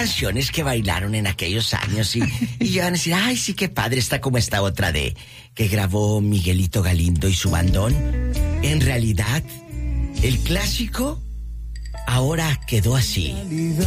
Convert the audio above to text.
canciones que bailaron en aquellos años y ya van a decir, ay, sí, qué padre, está como esta otra de que grabó Miguelito Galindo y su bandón. En realidad, el clásico ahora quedó así.